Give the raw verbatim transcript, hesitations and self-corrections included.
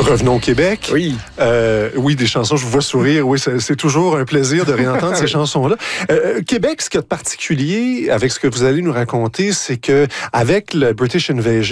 Revenons au Québec. Oui. Euh, oui, des chansons, je vous vois sourire. Oui, c'est, c'est toujours un plaisir de réentendre ces chansons-là. Euh, Québec, ce qu'il y a de particulier avec ce que vous allez nous raconter, c'est que avec le British Invasion,